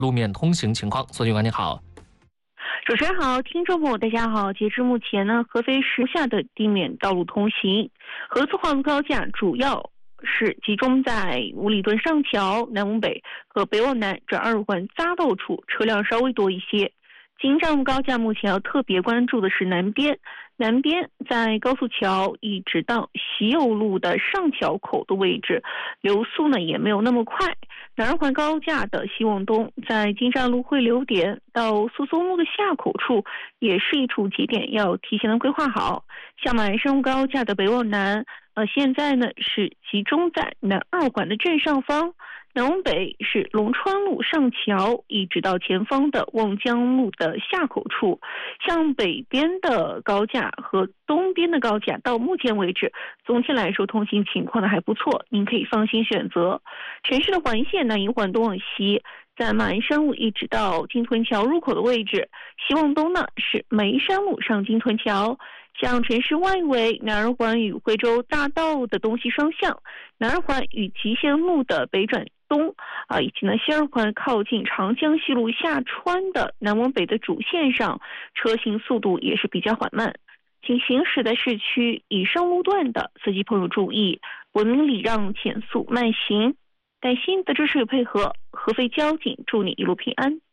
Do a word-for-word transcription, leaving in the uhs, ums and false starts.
路面通行情况。索警官你好。 主持人好，听众朋友大家好。截至目前呢，合肥市下的地面道路通行，合作化路高架主要是集中在五里墩上桥南往北和北往南转二环匝道处，车辆稍微多一些。京藏路高架目前要特别关注的是南边，南边在高速桥一直到西右路的上桥口的位置，流速呢也没有那么快。南二环高架的西往东，在金站路汇流点到苏松路的下口处，也是一处节点，要提前的规划好。像马鞍山路高架的北往南，呃，现在呢是集中在南二环的正上方。南往北是龙川路上桥，一直到前方的望江路的下口处。像北边的高架和东边的高架，到目前为止，总体来说通行情况呢还不错，您可以放心选择。城市的环线南一环东往西，在马鞍山路一直到金屯桥入口的位置，西往东呢是眉山路上金屯桥。像城市外围，南二环与惠州大道的东西双向，南二环与集贤路的北转东啊，以及呢西二环靠近长江西路下穿的南往北的主线上，车行速度也是比较缓慢。请行驶在市区以上路段的司机朋友注意，文明礼让，减速慢行。感谢您的支持与配合，合肥交警祝你一路平安。